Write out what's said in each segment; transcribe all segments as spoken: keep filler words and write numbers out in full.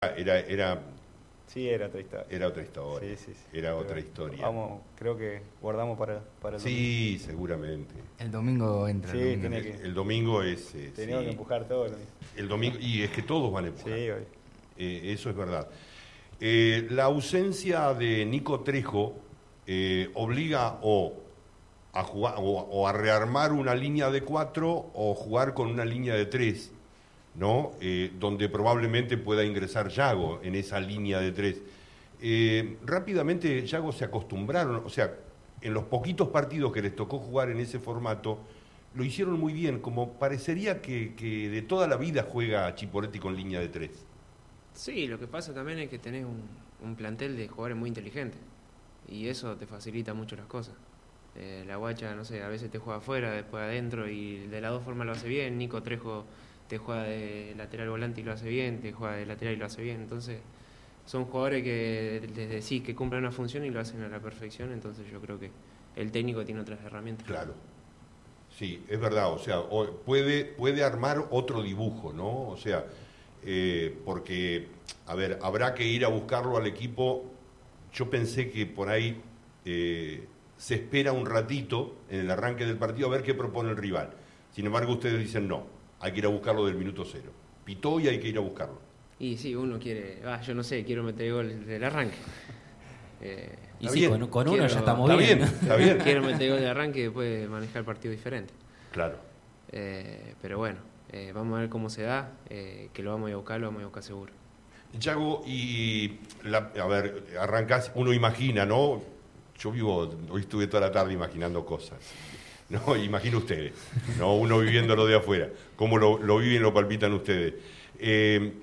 Era, era, Sí, era otra historia. era otra historia. Sí, sí, sí. Era Pero otra historia. Vamos, creo que guardamos para, para el Sí, seguramente. El domingo entra. Sí, el domingo. tiene El, que- el domingo es. eh, Tenemos sí. que empujar todo. ¿No? El domingo, y es que todos van a Sí, empujar. hoy. Eh, eso es verdad. Eh, la ausencia de Nico Trejo eh, obliga o a jugar o, o a rearmar una línea de cuatro o jugar con una línea de tres, ¿no? Eh, donde probablemente pueda ingresar Yago en esa línea de tres. Eh, rápidamente Yago se acostumbraron, o sea, en los poquitos partidos que les tocó jugar en ese formato, lo hicieron muy bien, como parecería que, que de toda la vida juega Chipoletti con línea de tres. Sí, lo que pasa también es que tenés un, un plantel de jugadores muy inteligentes y eso te facilita mucho las cosas. Eh, la guacha, no sé, a veces te juega afuera, después adentro y de las dos formas lo hace bien. Nico Trejo te juega de lateral volante y lo hace bien, te juega de lateral y lo hace bien. Entonces son jugadores que les decís que cumplen una función y lo hacen a la perfección, entonces yo creo que el técnico tiene otras herramientas. Claro. Sí, es verdad, o sea, o- puede, puede armar otro dibujo, ¿no? O sea, eh, porque, a ver, habrá que ir a buscarlo al equipo. Yo pensé que por ahí eh, se espera un ratito en el arranque del partido a ver qué propone el rival. Sin embargo, ustedes dicen no, hay que ir a buscarlo del minuto cero. Pitó y hay que ir a buscarlo. Y sí, uno quiere, ah, yo no sé, quiero meter gol del arranque. Eh, Y Está sí, bien. con, con uno Quiero- ya estamos Está bien. bien, está bien. quiero meter gol del arranque y después manejar el partido diferente. Claro. Eh, pero bueno, eh, vamos a ver cómo se da, eh, que lo vamos a ir a buscar, lo vamos a ir a buscar seguro. Yago, y la- a ver, arrancás, uno imagina, ¿no? Yo vivo, hoy estuve toda la tarde imaginando cosas. No, imagino ustedes, ¿no? Uno viviéndolo de afuera, cómo lo, lo viven, lo palpitan ustedes. Eh,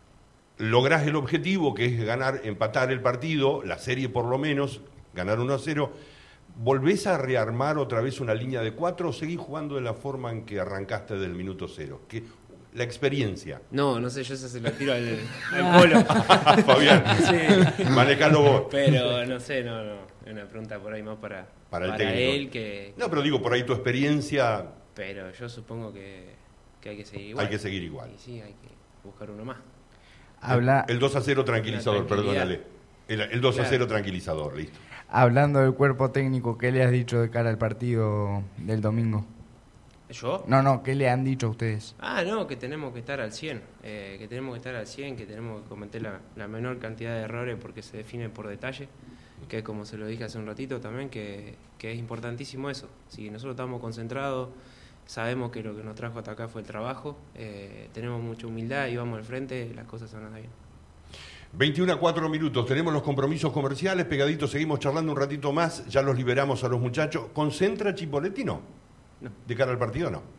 lográs el objetivo, que es ganar, empatar el partido, la serie por lo menos, ganar uno a cero. ¿Volvés a rearmar otra vez una línea de cuatro o seguís jugando de la forma en que arrancaste del minuto cero? Que, la experiencia. No, no sé, yo eso se lo tiro al, al polo. Fabián, Sí. manejalo vos. Pero no sé, no, no, es una pregunta por ahí más para, Para el para técnico. él que... No, pero digo, por ahí tu experiencia, Pero yo supongo que, que hay que seguir igual. hay que seguir igual. Y sí, hay que buscar uno más. Habla, El dos a cero tranquilizador, Una tranquilidad. perdónale. El, el dos a cero Claro. tranquilizador, listo. hablando del cuerpo técnico, ¿qué le has dicho de cara al partido del domingo? ¿Yo? No, no, ¿qué le han dicho a ustedes? Ah, no, que tenemos que estar al cien, eh, que tenemos que estar al cien, que tenemos que cometer la, la menor cantidad de errores porque se define por detalle, que como se lo dije hace un ratito también, que, que es importantísimo eso. Si nosotros estamos concentrados, sabemos que lo que nos trajo hasta acá fue el trabajo, eh, tenemos mucha humildad y vamos al frente, las cosas se van a dar bien. veintiuno a cuatro minutos, tenemos los compromisos comerciales, pegaditos, seguimos charlando un ratito más, ya los liberamos a los muchachos. ¿Concentra Chipoletti? No. No. ¿De cara al partido? No.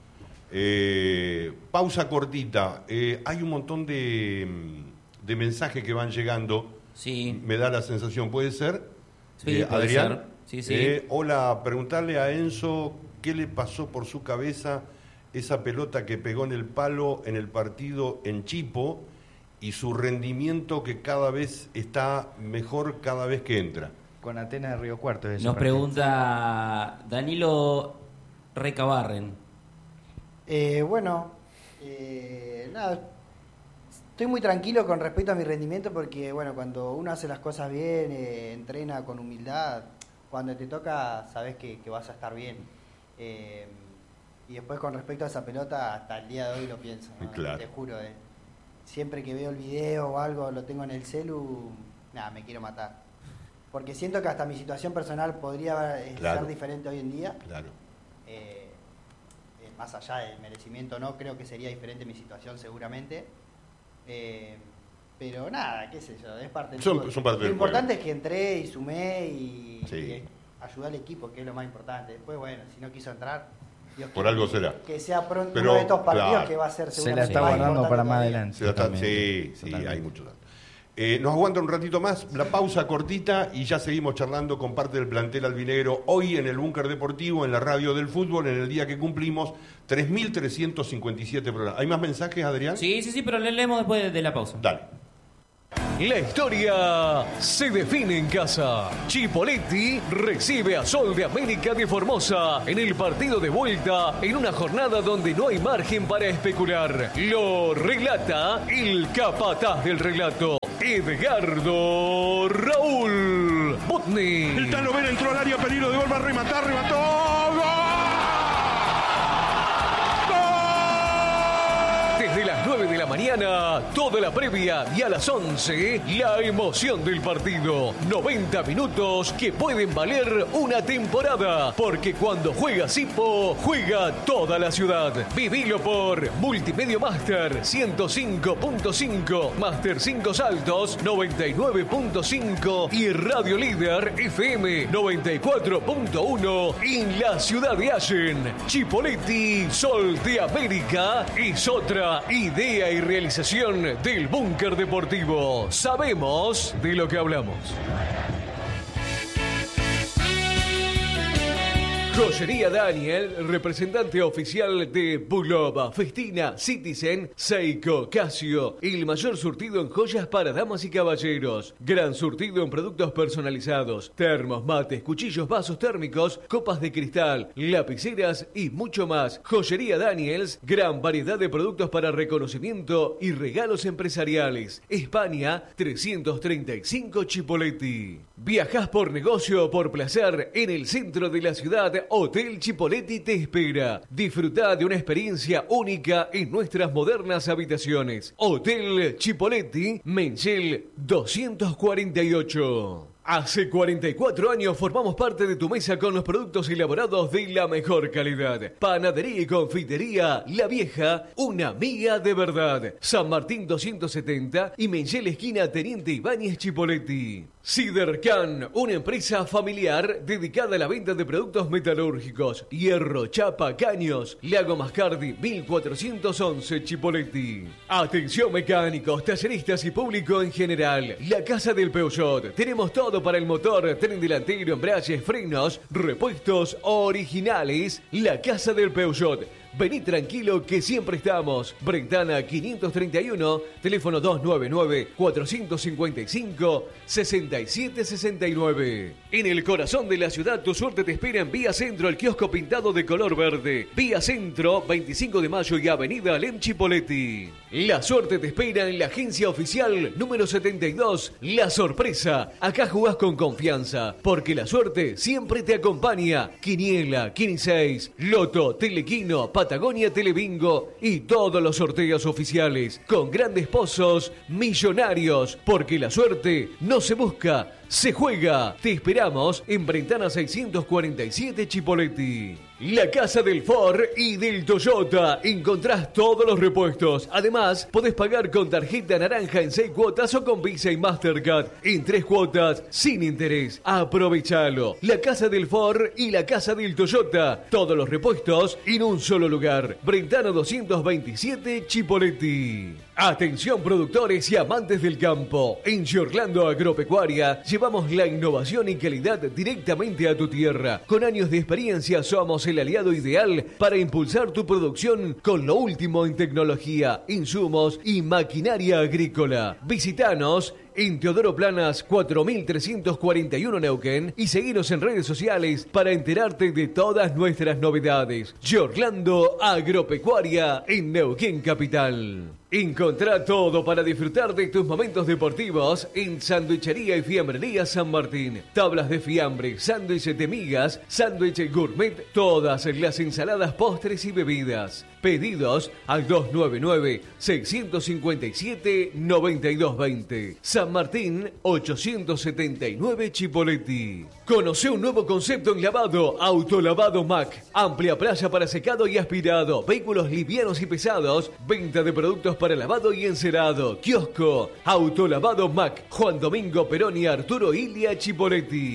Eh, pausa cortita. Eh, hay un montón de, de mensajes que van llegando. Sí. Me da la sensación, ¿puede ser? Sí, Eh, puede Adrián. ser. Sí, sí. Eh, hola, preguntarle a Enzo qué le pasó por su cabeza esa pelota que pegó en el palo en el partido en Chipo y su rendimiento que cada vez está mejor cada vez que entra. Con Atenas de Río Cuarto. ese Nos partido. pregunta Danilo Recabarren. Eh, bueno, eh, nada, estoy muy tranquilo con respecto a mi rendimiento porque, bueno, cuando uno hace las cosas bien, eh, entrena con humildad, cuando te toca sabes que, que vas a estar bien. Eh, y después con respecto a esa pelota, hasta el día de hoy lo pienso, ¿no? Claro. Te juro, eh. Siempre que veo el video o algo, lo tengo en el celu, nada, me quiero matar. Porque siento que hasta mi situación personal podría eh, Claro. ser diferente hoy en día. Claro. Eh, eh, más allá del merecimiento no, creo que sería diferente mi situación seguramente. Eh, pero nada, qué sé yo, es parte del Son- fútbol. son parte Lo del importante es que entré y sumé y, Sí. y ayudé al equipo, que es lo más importante. Después, bueno, si no quiso entrar, Dios Por quiera algo que- será. que sea pronto Pero, uno de estos partidos claro. que va a ser Se la seguramente está más guardando importante para más todavía. adelante. Se la está- Totalmente. sí, sí, Totalmente. hay mucho dato. Eh, nos aguanta un ratito más, la pausa cortita y ya seguimos charlando con parte del plantel albinegro hoy en el Búnker Deportivo, en la radio del fútbol, en el día que cumplimos tres mil trescientos cincuenta y siete programas. ¿Hay más mensajes, Adrián? Sí, sí, sí, pero le leemos después de, de la pausa. Dale. La historia se define en casa. Chipoleti recibe a Sol de América de Formosa en el partido de vuelta en una jornada donde no hay margen para especular. Lo relata el capataz del relato, Edgardo Raúl Botni. El Tano Vera entró al área, peligro de gol, va a rematar, remató. ¡Gol! Desde las nueve de la mañana, toda la previa y a las once, la emoción del partido. noventa minutos que pueden valer una temporada, porque cuando juega Sipo, juega toda la ciudad. Vivilo por Multimedia Master ciento cinco punto cinco, Master cinco Saltos noventa y nueve punto cinco y Radio Líder F M noventa y cuatro punto uno en la ciudad de Allen. Chipoleti, Sol de América, es otra idea y realización del Búnker Deportivo. Sabemos de lo que hablamos. Joyería Daniel, representante oficial de Bulova, Festina, Citizen, Seiko, Casio. El mayor surtido en joyas para damas y caballeros. Gran surtido en productos personalizados. Termos, mates, cuchillos, vasos térmicos, copas de cristal, lapiceras y mucho más. Joyería Daniels, gran variedad de productos para reconocimiento y regalos empresariales. España, trescientos treinta y cinco Chipoleti. Viajás por negocio o por placer en el centro de la ciudad. Hotel Chipoleti te espera. Disfruta de una experiencia única en nuestras modernas habitaciones. Hotel Chipoleti, Menchel doscientos cuarenta y ocho. Hace cuarenta y cuatro años formamos parte de tu mesa con los productos elaborados de la mejor calidad. Panadería y confitería La Vieja, una amiga de verdad. San Martín doscientos setenta y Menchel esquina Teniente Ibáñez Chipoleti. Sidercan, una empresa familiar dedicada a la venta de productos metalúrgicos. Hierro, chapa, caños. Lago Mascardi mil cuatrocientos once Chipoleti. Atención mecánicos, talleristas y público en general. La Casa del Peugeot. Tenemos todo para el motor, tren delantero, embragues, frenos, repuestos originales. La Casa del Peugeot. Vení tranquilo que siempre estamos. Brentana quinientos treinta y uno, teléfono dos nueve nueve, cuatro cinco cinco, seis siete seis nueve. En el corazón de la ciudad, tu suerte te espera en Vía Centro, el kiosco pintado de color verde. Vía Centro, veinticinco de mayo y Avenida Alem Chipoleti. La suerte te espera en la agencia oficial número setenta y dos, La Sorpresa. Acá jugás con confianza, porque la suerte siempre te acompaña. Quiniela, quince, Loto, Telequino, Patagonia Telebingo y todos los sorteos oficiales con grandes pozos millonarios, porque la suerte no se busca, se juega. Te esperamos en Brentana seiscientos cuarenta y siete Chipoleti. La Casa del Ford y del Toyota. Encontrás todos los repuestos. Además, podés pagar con tarjeta naranja en seis cuotas o con Visa y Mastercard en tres cuotas sin interés. Aprovechalo. La Casa del Ford y la Casa del Toyota. Todos los repuestos en un solo lugar. Brentano doscientos veintisiete Chipoleti. Atención productores y amantes del campo. En Giorlando Agropecuaria llevamos la innovación y calidad directamente a tu tierra. Con años de experiencia somos el aliado ideal para impulsar tu producción con lo último en tecnología, insumos y maquinaria agrícola. Visítanos en Teodoro Planas cuatro mil trescientos cuarenta y uno Neuquén y seguinos en redes sociales para enterarte de todas nuestras novedades. Giorlando Agropecuaria en Neuquén Capital. Encontrá todo para disfrutar de tus momentos deportivos en Sanduichería y Fiambrería San Martín. Tablas de fiambre, sándwiches de migas, sándwiches gourmet, todas las ensaladas, postres y bebidas. Pedidos al dos nueve nueve, seis cinco siete, nueve dos dos cero. San Martín ochocientos setenta y nueve Chipoleti. Conoce un nuevo concepto en lavado. Autolavado Mac. Amplia playa para secado y aspirado. Vehículos livianos y pesados. Venta de productos para lavado y encerado. Kiosco. Autolavado Mac. Juan Domingo Perón y Arturo Ilia Chipoleti.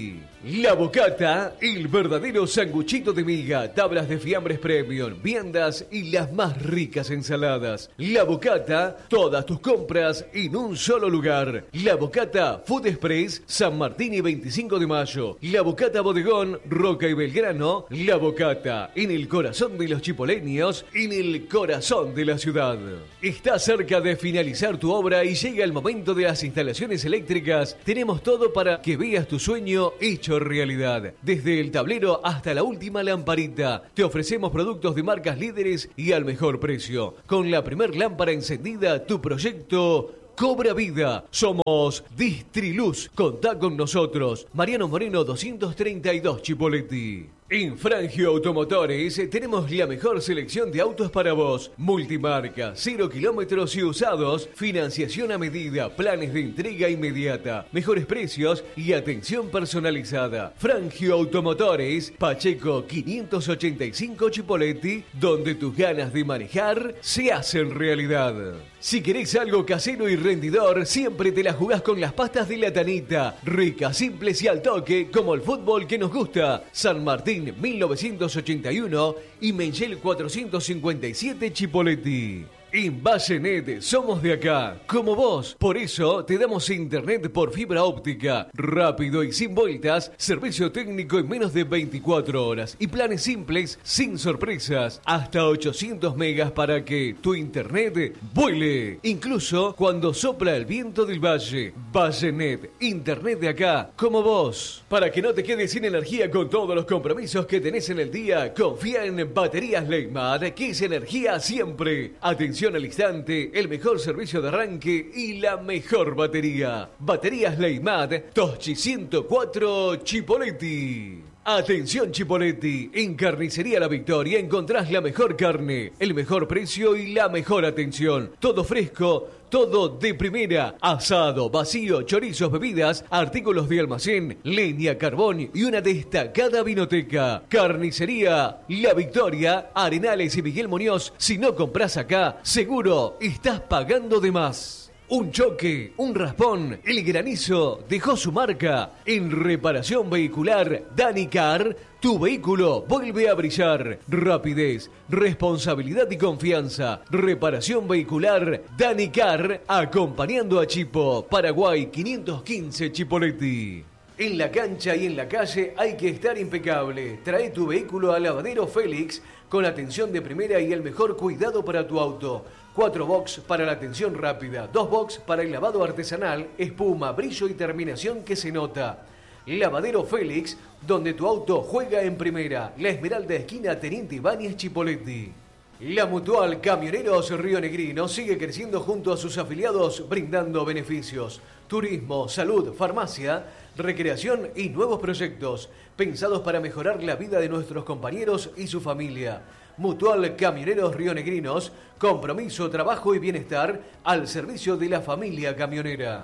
La Bocata, el verdadero sanguchito de miga, tablas de fiambres premium, viandas y las más ricas ensaladas. La Bocata, todas tus compras en un solo lugar. La Bocata Food Express, San Martín y veinticinco de mayo. La Bocata Bodegón, Roca y Belgrano. La Bocata, en el corazón de los chipoleños, en el corazón de la ciudad. Está cerca de finalizar tu obra y llega el momento de las instalaciones eléctricas. Tenemos todo para que veas tu sueño hecho realidad. Desde el tablero hasta la última lamparita. Te ofrecemos productos de marcas líderes y al mejor precio. Con la primer lámpara encendida, tu proyecto cobra vida. Somos Distriluz. Contá con nosotros. Mariano Moreno doscientos treinta y dos, Chipoleti. En Frangio Automotores tenemos la mejor selección de autos para vos. Multimarca, cero kilómetros y usados, financiación a medida, planes de entrega inmediata, mejores precios y atención personalizada. Frangio Automotores, Pacheco quinientos ochenta y cinco Chipoleti, donde tus ganas de manejar se hacen realidad. Si querés algo casero y rendidor, siempre te la jugás con las pastas de la Tanita. Ricas, simples y al toque, como el fútbol que nos gusta. San Martín mil novecientos ochenta y uno y Mengel cuatrocientos cincuenta y siete Chipoleti. En Vallenet somos de acá, como vos. Por eso te damos internet por fibra óptica, rápido y sin vueltas, servicio técnico en menos de veinticuatro horas y planes simples sin sorpresas, hasta ochocientos megas para que tu internet vuele, incluso cuando sopla el viento del valle. Vallenet, internet de acá, como vos. Para que no te quedes sin energía con todos los compromisos que tenés en el día, confía en Baterías Leymad, que es energía siempre. Atención al instante, el mejor servicio de arranque y la mejor batería. Baterías Leymad, Toschi ciento cuatro Chipoleti. Atención Chipoleti, en Carnicería La Victoria encontrás la mejor carne, el mejor precio y la mejor atención. Todo fresco, todo de primera. Asado, vacío, chorizos, bebidas, artículos de almacén, leña, carbón y una destacada vinoteca. Carnicería La Victoria, Arenales y Miguel Muñoz. Si no compras acá, seguro estás pagando de más. Un choque, un raspón, el granizo dejó su marca. En reparación vehicular Danicar, tu vehículo vuelve a brillar. Rapidez, responsabilidad y confianza. Reparación vehicular Danicar, acompañando a Chipo, Paraguay quinientos quince Chipoleti. En la cancha y en la calle hay que estar impecable. Trae tu vehículo a Lavadero Félix con atención de primera y el mejor cuidado para tu auto. Cuatro box para la atención rápida, dos box para el lavado artesanal, espuma, brillo y terminación que se nota. Lavadero Félix, donde tu auto juega en primera. La Esmeralda, esquina Teniente Ibáñez, Chipoleti. La Mutual Camioneros Rionegrinos sigue creciendo junto a sus afiliados, brindando beneficios. Turismo, salud, farmacia, recreación y nuevos proyectos, pensados para mejorar la vida de nuestros compañeros y su familia. Mutual Camioneros Rionegrinos, compromiso, trabajo y bienestar al servicio de la familia camionera.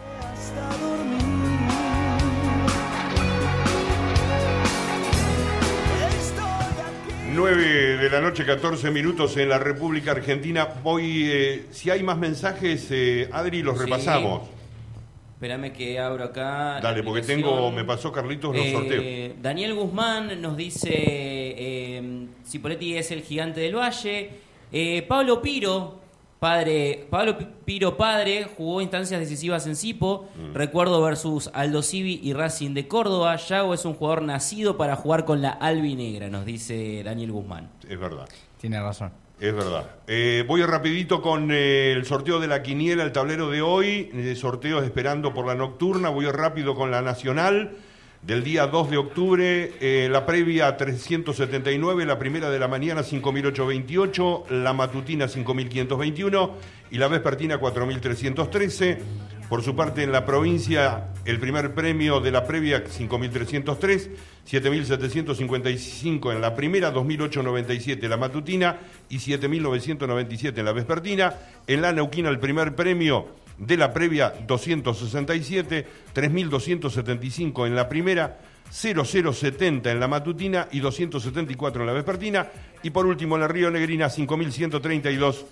nueve de la noche, catorce minutos en la República Argentina. Voy, eh, si hay más mensajes, eh, Adri, los Sí. repasamos. Espérame que abro acá. Dale, porque tengo, me pasó Carlitos los Eh, sorteos. Daniel Guzmán nos dice, eh, Cipolletti es el gigante del Valle. Eh, Pablo Piro, padre, Pablo Piro padre, jugó instancias decisivas en Cipo. Mm. Recuerdo versus Aldo Civi y Racing de Córdoba. Yago es un jugador nacido para jugar con la albinegra, nos dice Daniel Guzmán. Es verdad. Tiene razón. Es verdad. Eh, voy rapidito con eh, el sorteo de la quiniela, el tablero de hoy, eh, sorteos esperando por la nocturna. Voy rápido con la nacional del día dos de octubre, eh, la previa trescientos setenta y nueve, la primera de la mañana cinco mil ochocientos veintiocho, la matutina cinco mil quinientos veintiuno y la vespertina cuatro mil trescientos trece. Por su parte, en la provincia, el primer premio de la previa cinco mil trescientos tres, siete mil setecientos cincuenta y cinco en la primera, dos mil ochocientos noventa y siete en la matutina y siete mil novecientos noventa y siete en la vespertina. En la neuquina, el primer premio de la previa doscientos sesenta y siete, tres mil doscientos setenta y cinco en la primera, cero cero setenta en la matutina y doscientos setenta y cuatro en la vespertina. Y por último, en la Río Negrina, cinco mil ciento treinta y dos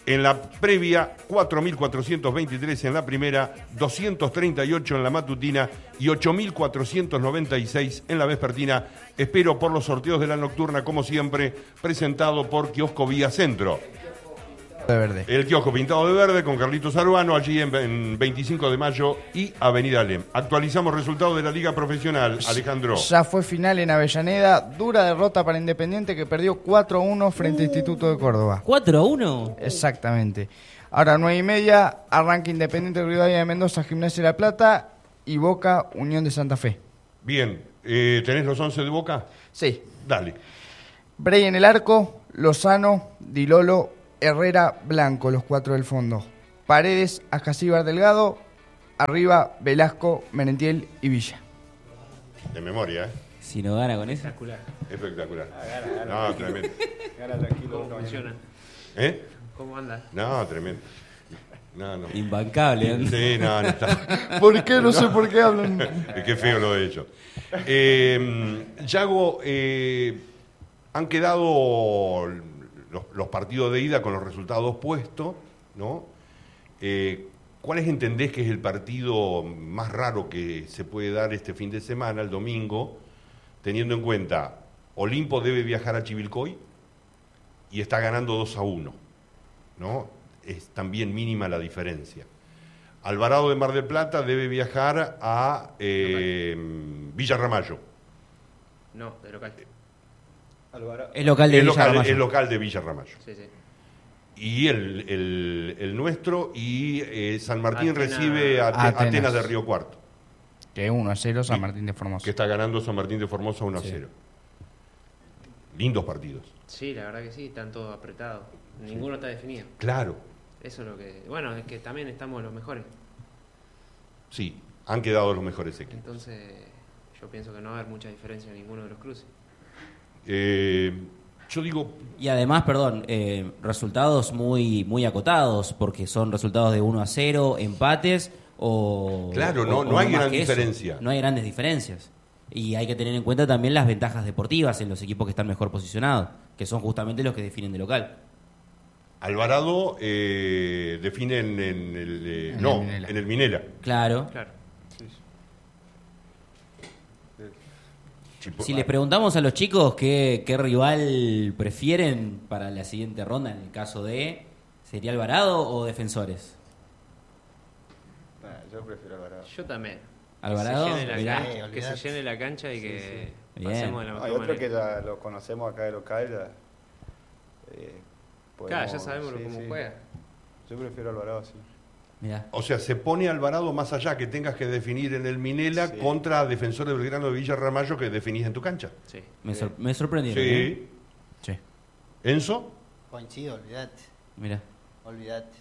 En la previa, cuatro mil cuatrocientos veintitrés en la primera, doscientos treinta y ocho en la matutina y ocho mil cuatrocientos noventa y seis en la vespertina. Espero por los sorteos de la nocturna, como siempre, presentado por Kiosco Vía Centro. De verde. El kiosco pintado de verde con Carlitos Aruano, allí en, en veinticinco de mayo y Avenida Alem. Actualizamos resultados de la Liga Profesional, Alejandro. Ya fue final en Avellaneda, dura derrota para Independiente que perdió cuatro a uno frente a Instituto de Córdoba. ¿cuatro a uno? Exactamente. Ahora nueve y media, arranca Independiente Rivadavia de Mendoza, Gimnasia de La Plata y Boca, Unión de Santa Fe. Bien, eh, ¿tenés los once de Boca? Sí. Dale. Bray en el arco, Lozano, Dilolo, Herrera, Blanco, los cuatro del fondo. Paredes, Ascasíbar, Delgado. Arriba, Velasco, Merentiel y Villa. De memoria, ¿eh? Si no gana con eso. Espectacular. Espectacular. Ah, gana, gana. No, tremendo. Gana tranquilo. ¿Cómo Boca mañana. funciona? ¿Eh? ¿Cómo anda? No, tremendo. No, no. Imbancable. ¿eh? Sí, no, no está. ¿Por qué? No sé por qué hablan. Qué feo lo de ellos. Eh, Yago, eh, han quedado los, los partidos de ida con los resultados puestos, ¿no? Eh, ¿Cuáles entendés que es el partido más raro que se puede dar este fin de semana, el domingo, teniendo en cuenta Olimpo debe viajar a Chivilcoy y está ganando dos a uno, ¿no? Es también mínima la diferencia. Alvarado de Mar del Plata debe viajar a eh, Villa Ramallo. No, de local. Alvarado. Es local de Es Villa local, Ramallo. es local de Villa Ramallo. Sí, sí. Y el, el, el nuestro y eh, San Martín Atenas. recibe a Ate- Atenas. Atenas de Río Cuarto, Que uno a cero San Martín de Formosa. que está ganando San Martín de Formosa uno a cero. Lindos partidos. Sí, la verdad que sí, están todos apretados. Ninguno está definido. Claro, Eso es lo que... Bueno, es que también estamos los mejores. sí, han quedado los mejores equipos. Entonces, yo pienso que no va a haber mucha diferencia en ninguno de los cruces. Eh, yo digo, Y además, perdón, eh, resultados muy muy acotados, porque son resultados de uno a cero, empates o... Claro, o- no- o no hay más gran que eso. diferencia. No hay grandes diferencias. Y hay que tener en cuenta también las ventajas deportivas en los equipos que están mejor posicionados, que son justamente los que definen de local. Alvarado eh, define en, en el... eh, En no, el Minela. en el Minela. Claro. Claro. Chipo- Si les preguntamos a los chicos qué, qué rival prefieren para la siguiente ronda, en el caso de... ¿Sería Alvarado o Defensores? Nah, yo prefiero Alvarado. Yo también. Alvarado, Que se llene la, mirá. cancha, que Olvidate. se llene la cancha y que Bien. pasemos de la mejor Hay otro manera. que ya lo conocemos acá de local. Ya, eh, Claro, podemos- ya sabemos sí, cómo sí. juega. Yo prefiero Alvarado, sí. Mirá. O sea, se pone Alvarado más allá que tengas que definir en el Minela Sí. contra Defensor de Belgrano de Villa Ramallo que definís en tu cancha. Sí. Me, sor- me sorprendieron. ¿eh? Sí. Sí. ¿Enzo? Coincido, olvidate. Mirá. Olvidate.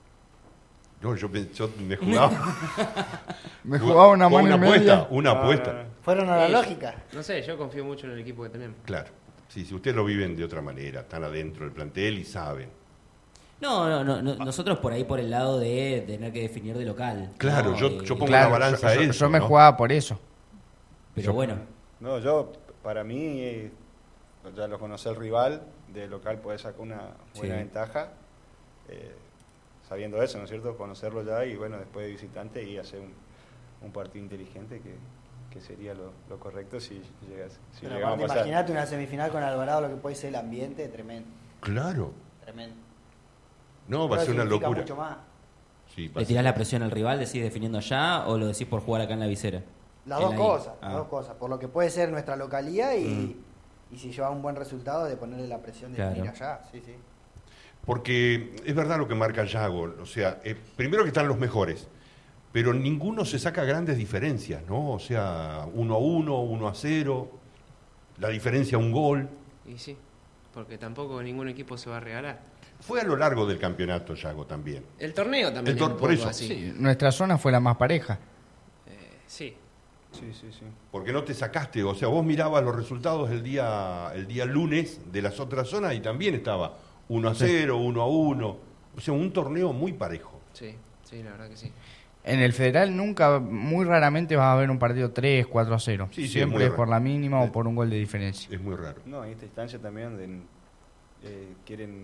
No, yo, pen- yo me jugaba. Me jugaba una con mano una y media. apuesta, una No, apuesta. no, no. Fueron a la Sí. lógica. No sé, yo confío mucho en el equipo que tenemos. Claro. Sí, si ustedes lo viven de otra manera, están adentro del plantel y saben. No, no, no, no, nosotros por ahí por el lado de tener que definir de local. Claro, ¿no? yo- Eh, yo pongo Claro, una balanza yo, a yo- eso, yo me ¿no? jugaba por eso. Pero yo- bueno, No, yo, para mí, eh, ya lo conoce el rival, de local puede sacar una buena Sí. ventaja, eh, sabiendo eso, ¿no es cierto? Conocerlo ya y bueno, después de visitante y hacer un, un partido inteligente que, que sería lo, lo correcto si, llegas, si Pero llegamos aparte, a pasar. imagínate una semifinal con Alvarado, lo que puede ser el ambiente, tremendo. Claro. Tremendo. No, va a Pero ser una significa locura. mucho más. Sí, va a ¿le ser- tirás la presión al rival, decís definiendo allá o lo decís por jugar acá en la visera? Las En dos la cosas, ida. las Ah. dos cosas. Por lo que puede ser nuestra localía y, y si lleva un buen resultado de ponerle la presión de Claro. venir allá. Sí, sí. Porque es verdad lo que marca Yago. O sea, eh, primero que están los mejores, pero ninguno se saca grandes diferencias, ¿no? O sea, uno a uno, uno a cero, la diferencia un gol. Y sí, porque tampoco ningún equipo se va a regalar. Fue a lo largo del campeonato, Yago, también. El torneo también El tor- es un por poco eso. así. Sí, nuestra zona fue la más pareja. Eh, sí. Sí, sí, sí. Porque no te sacaste, o sea, vos mirabas los resultados el día, el día lunes de las otras zonas y también estaba uno a cero, uno a uno. O sea, un torneo muy parejo. Sí, sí, la verdad que sí. En el federal nunca, muy raramente vas a ver un partido tres, cuatro a cero. Sí, sí, es Siempre muy es raro. por la mínima Sí. o por un gol de diferencia. Es muy raro. No, en esta instancia también de- eh, quieren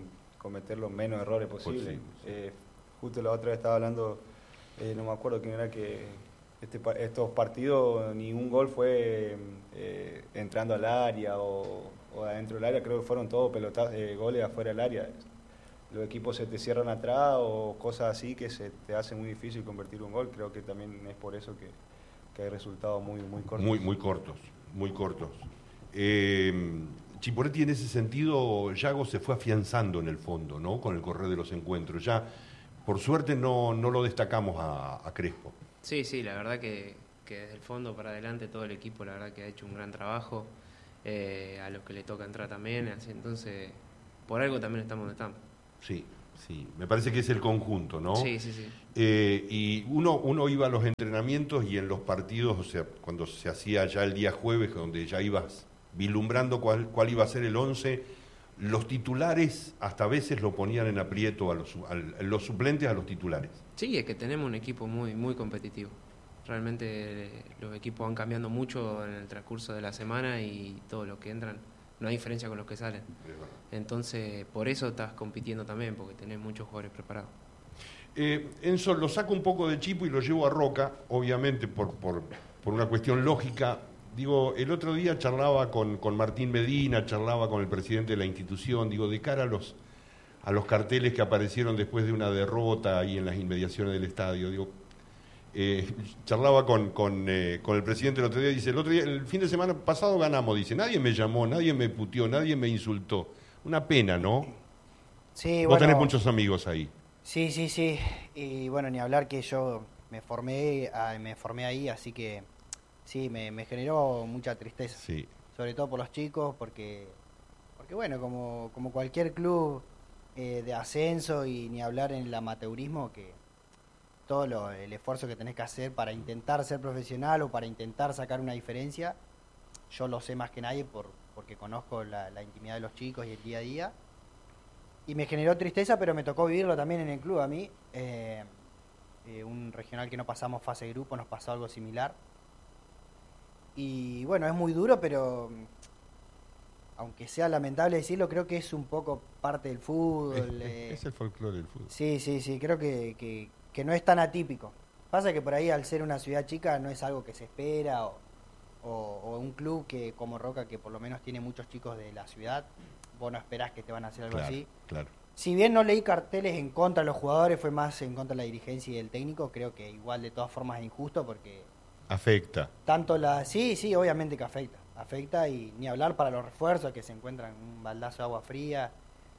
cometer los menos errores posibles. Posible, sí. Eh, justo la otra vez estaba hablando, eh, no me acuerdo quién era, que este, estos partidos ni un gol fue eh, entrando al área o, o adentro del área, creo que fueron todos pelotazos, eh, goles afuera del área. Los equipos se te cierran atrás o cosas así que se te hace muy difícil convertir un gol. Creo que también es por eso que, que hay resultados muy, muy cortos. Muy, muy cortos, muy cortos. Eh, Chiporetti en ese sentido, Yago se fue afianzando en el fondo, ¿no? Con el correr de los encuentros. Ya, por suerte, no, no lo destacamos a, a Crespo. Sí, sí, la verdad que, que desde el fondo para adelante todo el equipo, la verdad que ha hecho un gran trabajo. Eh, a los que le toca entrar también, así, entonces, por algo también estamos donde estamos. Sí, sí, me parece que es el conjunto, ¿no? Sí, sí, sí. Eh, y uno, uno iba a los entrenamientos y en los partidos, o sea, cuando se hacía ya el día jueves, donde ya ibas vislumbrando cuál, cuál iba a ser el once, los titulares hasta a veces lo ponían en aprieto a los, a los suplentes a los titulares. Sí, es que tenemos un equipo muy, muy competitivo. Realmente eh, los equipos van cambiando mucho en el transcurso de la semana y todos los que entran, no hay diferencia con los que salen. Entonces, por eso estás compitiendo también, porque tenés muchos jugadores preparados. Eh, Enzo, lo saco un poco de Chipo y lo llevo a Roca, obviamente por, por, por una cuestión lógica. Digo, el otro día charlaba con, con Martín Medina, charlaba con el presidente de la institución, digo, de cara a los, a los carteles que aparecieron después de una derrota ahí en las inmediaciones del estadio, digo, eh, charlaba con, con, eh, con el presidente el otro día, dice, el otro día, el fin de semana pasado ganamos, dice, nadie me llamó, nadie me puteó, nadie me insultó. Una pena, ¿no? Sí, Vos bueno, tenés muchos amigos ahí. Sí, sí, sí. Y bueno, ni hablar que yo me formé, ah, me formé ahí, así que sí, me, me generó mucha tristeza. Sí. Sobre todo por los chicos, porque, porque bueno, como, como cualquier club eh, de ascenso y ni hablar en el amateurismo, que todo lo, el esfuerzo que tenés que hacer para intentar ser profesional o para intentar sacar una diferencia, yo lo sé más que nadie por, porque conozco la, la intimidad de los chicos y el día a día. Y me generó tristeza, pero me tocó vivirlo también en el club a mí. Eh, eh, un regional que no pasamos fase de grupo, nos pasó algo similar. Y bueno, es muy duro, pero aunque sea lamentable decirlo, creo que es un poco parte del fútbol. Eh. Es el folclore del fútbol. Sí, sí, sí, creo que, que, que no es tan atípico. Pasa que por ahí, al ser una ciudad chica, no es algo que se espera, o, o, o un club que como Roca, que por lo menos tiene muchos chicos de la ciudad, vos no esperás que te van a hacer algo Claro, así. claro. Si bien no leí carteles en contra de los jugadores, fue más en contra de la dirigencia y del técnico, creo que igual de todas formas es injusto porque Afecta. tanto la... Sí, sí, obviamente que afecta. Afecta y ni hablar para los refuerzos que se encuentran un baldazo de agua fría.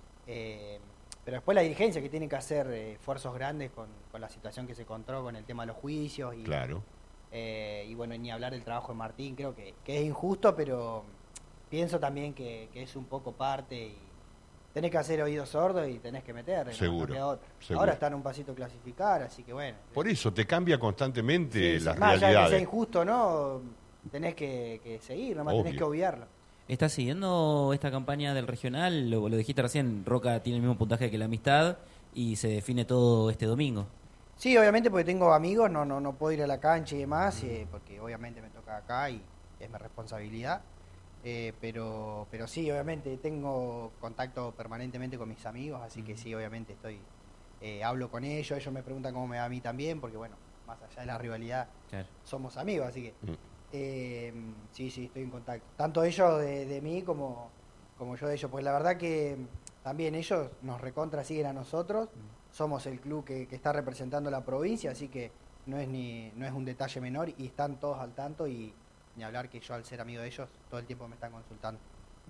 Eh, pero después la dirigencia que tiene que hacer eh, esfuerzos grandes con, con la situación que se encontró con el tema de los juicios. Y, Claro. eh, y bueno, ni hablar del trabajo de Martín, creo que, que es injusto, pero pienso también que, que es un poco parte y tenés que hacer oídos sordos y tenés que meter. Seguro, no queda otra. seguro. Ahora están un pasito clasificar, así que bueno. Por eso te cambia constantemente Sí, las sí, más allá de que sea realidades. injusto, ¿no? Tenés que, que seguir, nomás Obvio. tenés que obviarlo. ¿Estás siguiendo esta campaña del regional? Lo, lo dijiste recién, Roca tiene el mismo puntaje que la Amistad y se define todo este domingo. Sí, obviamente porque tengo amigos, no no no puedo ir a la cancha y demás, eh, porque obviamente me toca acá y es mi responsabilidad. Eh, pero pero sí, obviamente tengo contacto permanentemente con mis amigos, así que sí, obviamente estoy eh, hablo con ellos, ellos me preguntan cómo me va a mí también, porque bueno, más allá de la rivalidad, Claro. somos amigos, así que Mm. eh, sí, sí, estoy en contacto. Tanto ellos de, de mí como, como yo de ellos, porque la verdad que también ellos nos recontra siguen a nosotros, somos el club que, que está representando la provincia, así que no es ni no es un detalle menor y están todos al tanto y ni hablar que yo al ser amigo de ellos todo el tiempo me están consultando.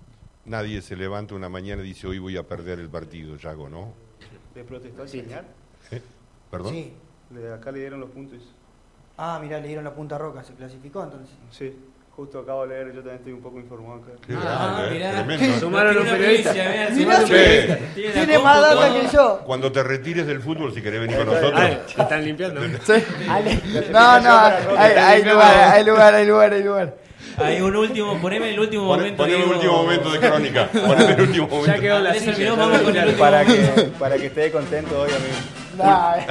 Nadie se levanta una mañana y dice, hoy voy a perder el partido, Yago, ¿no? ¿Le protestó al Sí. señal? ¿Eh? ¿Perdón? Sí. Le- acá le dieron los puntos. Ah, mirá, le dieron la punta roca, se clasificó entonces. Sí, justo acabo de leer, yo también estoy un poco informado acá. Qué Ah, grande, ¿eh? mirá. Tremendo. Sumaron los periodistas. Mirá, Sí. Tiene, Tiene más data que yo. Cuando te retires del fútbol, si querés venir con nosotros. Ah, se están limpiando. Ale- No, no, hay, hay lugar, hay lugar, hay lugar, hay lugar. Hay un último, poneme el último Pone- momento. Poneme el Diego. último momento de crónica. Poneme el último momento. Ya quedó la Andrés silla. terminó, ya vamos lo con el tiraron. último Para momento. que, para que esté contento hoy, amigo. No, eh,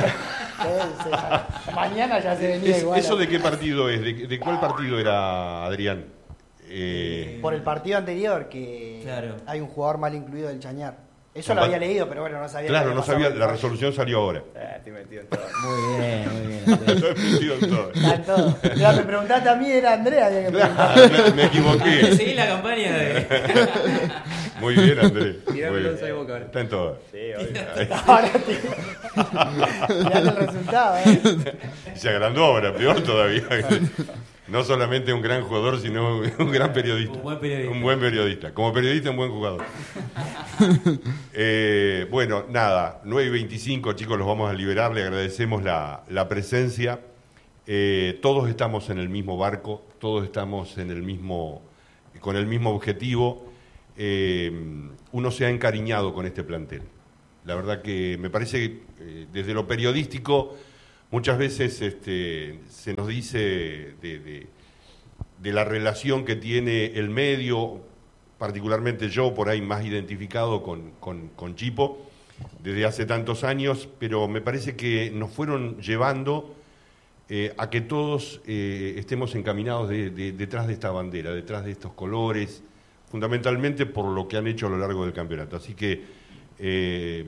sí, sí. Mañana ya se venía Es- igual. ¿Eso de qué partido es? ¿De, de cuál partido era, Adrián? Eh, Por el partido anterior, que Claro. hay un jugador mal incluido del Chañar. Eso lo había leído, pero bueno, no sabía. Claro, no sabía, la resolución salió ahora. Eh, estoy metido en todo. Muy bien, muy bien. Estoy metido en todo. Está en todo. Ya me preguntaste a mí, era Andrea. había que preguntar. Claro, me, me equivoqué. Seguí la campaña de... Muy bien, Andrés. Tirame Muy el bien. once de Boca ahora. Está en todo. Sí, obvio. Ahí. Ahora te... Mirá el resultado, ¿eh? Se agrandó ahora, peor todavía. No solamente un gran jugador, sino un gran periodista. Un buen periodista. Un buen periodista. Como periodista, un buen jugador. Eh, bueno, nada, nueve y veinticinco, chicos, los vamos a liberar. Le agradecemos la, la presencia. Eh, todos estamos en el mismo barco, todos estamos en el mismo, con el mismo objetivo. Eh, uno se ha encariñado con este plantel. La verdad que me parece que eh, desde lo periodístico muchas veces este, se nos dice de, de, de la relación que tiene el medio, particularmente yo por ahí más identificado con, con, con Chipo desde hace tantos años, pero me parece que nos fueron llevando eh, a que todos eh, estemos encaminados de, de, detrás de esta bandera, detrás de estos colores, fundamentalmente por lo que han hecho a lo largo del campeonato. Así que Eh,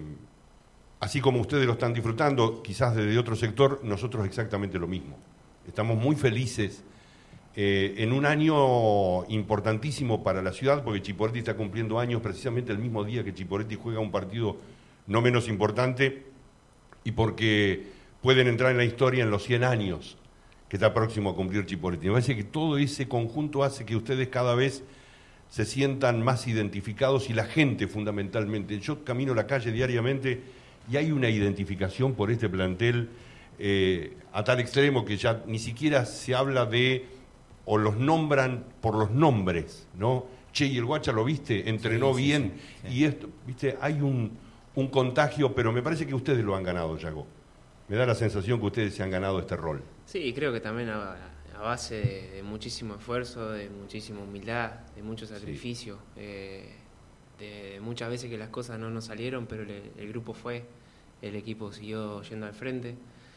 así como ustedes lo están disfrutando, quizás desde otro sector, nosotros exactamente lo mismo. Estamos muy felices eh, en un año importantísimo para la ciudad, porque Chiporetti está cumpliendo años precisamente el mismo día que Chiporetti juega un partido no menos importante, y porque pueden entrar en la historia en los cien años que está próximo a cumplir Chiporetti. Me parece que todo ese conjunto hace que ustedes cada vez se sientan más identificados, y la gente fundamentalmente. Yo camino la calle diariamente y hay una identificación por este plantel eh, a tal extremo que ya ni siquiera se habla de, o los nombran por los nombres, ¿no? Che, y el Guacha lo viste, entrenó Sí, sí, bien, sí, sí. y esto, viste, hay un, un contagio, pero me parece que ustedes lo han ganado, Yago. Me da la sensación que ustedes se han ganado este rol. Sí, creo que también a, a base de, de muchísimo esfuerzo, de muchísima humildad, de mucho sacrificio, sí. eh, de, de muchas veces que las cosas no nos salieron, pero el, el grupo fue, el equipo siguió yendo al frente.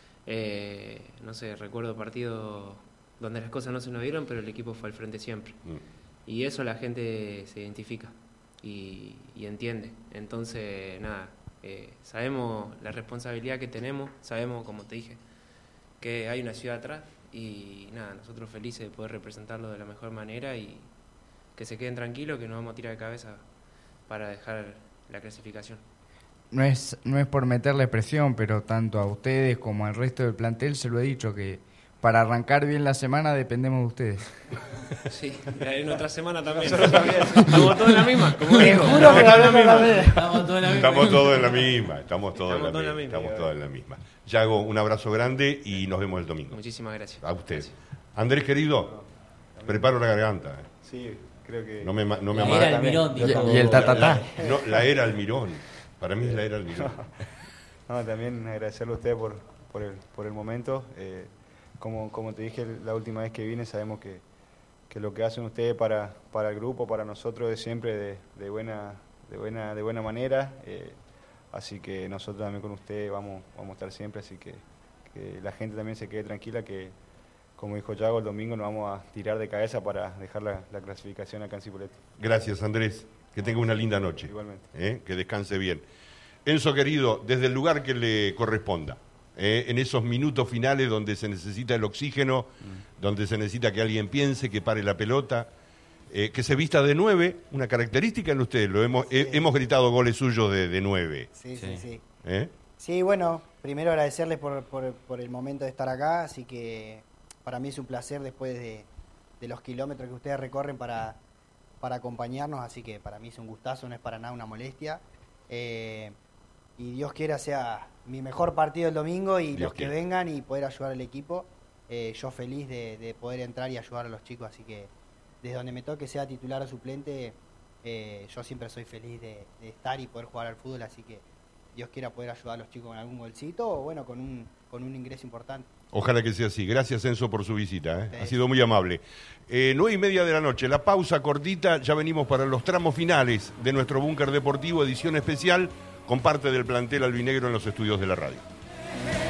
Eh, no sé, recuerdo partidos donde las cosas no se nos dieron, pero el equipo fue al frente siempre. Mm. Y eso la gente se identifica y, y entiende. Entonces, nada, eh, sabemos la responsabilidad que tenemos, sabemos, como te dije, que hay una ciudad atrás. Y nada, nosotros felices de poder representarlo de la mejor manera y que se queden tranquilos, que nos vamos a tirar de cabeza para dejar la clasificación. No es, no es por meterle presión, pero tanto a ustedes como al resto del plantel se lo he dicho, que para arrancar bien la semana dependemos de ustedes. Sí, en otra semana también. Estamos todos en la misma, como Te dijo. juro que la misma. Estamos todos en la misma. Estamos todos en la misma, estamos todos Estamos en la todos en la misma, misma. estamos todos en la misma. Yago, un abrazo grande y nos vemos el domingo. Muchísimas gracias. A usted. Gracias. Andrés, querido, preparo la garganta. eh. Sí, creo que... No me, ma- no me La amargue. era Almirón, Y, dijo. y el tatatá. No, la era Almirón. Para mí es la era Almirón. No, también agradecerle a usted por, por, el, por el momento. Eh, como, como te dije la última vez que vine, sabemos que, que lo que hacen ustedes para, para el grupo, para nosotros, es siempre de, de, buena, de, buena, de buena manera. Eh, así que nosotros también con ustedes vamos, vamos a estar siempre. Así que, que la gente también se quede tranquila que, como dijo Yago, el domingo nos vamos a tirar de cabeza para dejar la, la clasificación acá en Cipolletti. Gracias, Andrés. Que tenga una linda noche. Igualmente. ¿eh? Que descanse bien. Enzo, querido, desde el lugar que le corresponda, ¿eh? en esos minutos finales donde se necesita el oxígeno, mm. donde se necesita que alguien piense, que pare la pelota, eh, que se vista de nueve, una característica en ustedes. Lo hemos, sí. he, hemos gritado goles suyos de, de nueve. Sí, sí, sí. Sí, ¿Eh? sí bueno, primero agradecerles por, por, por el momento de estar acá, así que para mí es un placer después de, de los kilómetros que ustedes recorren para, para acompañarnos, así que para mí es un gustazo, no es para nada una molestia. Eh, y Dios quiera sea mi mejor partido el domingo y Dios los quiera. que vengan y poder ayudar al equipo. Eh, yo feliz de, de poder entrar y ayudar a los chicos, así que desde donde me toque sea titular o suplente, eh, yo siempre soy feliz de, de estar y poder jugar al fútbol, así que Dios quiera poder ayudar a los chicos con algún golcito o bueno, con un, con un ingreso importante. Ojalá que sea así. Gracias, Enzo, por su visita. ¿eh? Sí. Ha sido muy amable. Eh, nueve y media de la noche, la pausa cortita. Ya venimos para los tramos finales de nuestro Búnker Deportivo, edición especial, con parte del plantel albinegro en los estudios de la radio.